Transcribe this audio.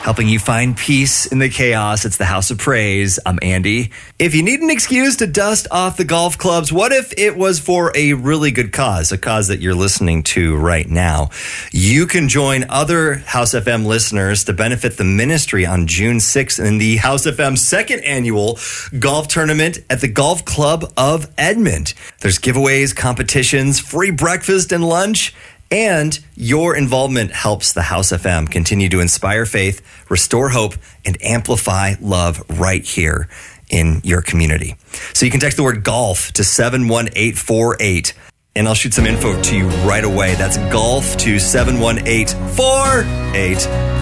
helping you find peace in the chaos. It's the House of Praise. I'm Andy. If you need an excuse to dust off the golf clubs, what if it was for a really good cause, a cause that you're listening to right now? You can join other House FM listeners to benefit the ministry on June 6th in the House FM second annual golf tournament at the Golf Club of Edmond. There's giveaways, competitions, free breakfast and lunch. And your involvement helps the House FM continue to inspire faith, restore hope, and amplify love right here in your community. So you can text the word golf to 71848, and I'll shoot some info to you right away. That's golf to 71848.